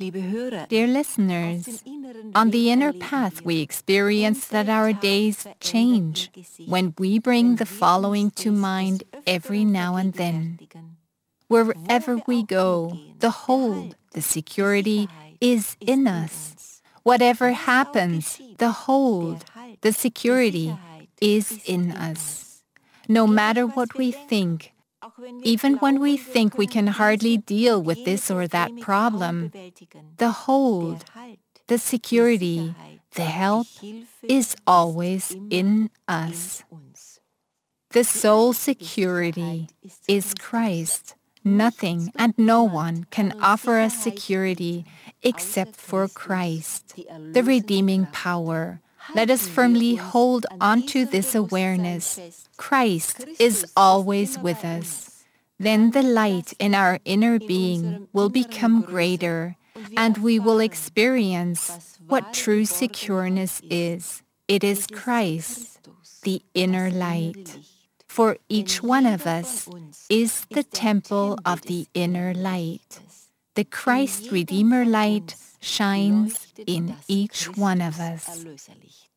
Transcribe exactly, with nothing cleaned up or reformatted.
Dear listeners, on the inner path we experience that our days change when we bring the following to mind every now and then. Wherever we go, the hold, the security is in us. Whatever happens, the hold, the security is in us. No matter what we think, even when we think we can hardly deal with this or that problem, the hold, the security, the help is always in us. The sole security is Christ. Nothing and no one can offer us security except for Christ, the redeeming power. Let us firmly hold onto this awareness. Christ is always with us. Then the light in our inner being will become greater, and we will experience what true secureness is. It is Christ, the inner light. For each one of us is the temple of the inner light. The Christ Redeemer light shines in each one of us.